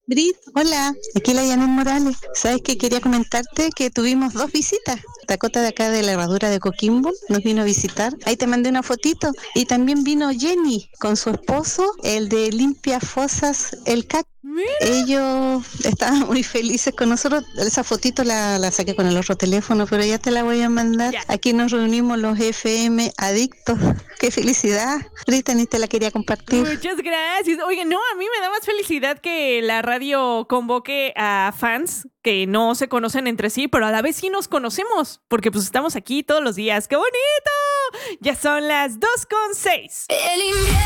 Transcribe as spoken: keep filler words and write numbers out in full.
Brit, hola, aquí la Janet Morales. ¿Sabes que quería comentarte que tuvimos dos visitas? Dakota de acá de la herradura de Coquimbo nos vino a visitar. Ahí te mandé una fotito. Y también vino Jenny con su esposo, el de Limpia Fosas, el C A C. Mira. Ellos estaban muy felices con nosotros. Esa fotito la, la saqué con el otro teléfono, pero ya te la voy a mandar. Ya. Aquí nos reunimos los F M adictos. ¡Qué felicidad! Brittany te la quería compartir. Muchas gracias. Oye, no, a mí me da más felicidad que la radio convoque a fans que no se conocen entre sí, pero a la vez sí nos conocemos, porque pues estamos aquí todos los días. ¡Qué bonito! Ya son las dos con seis.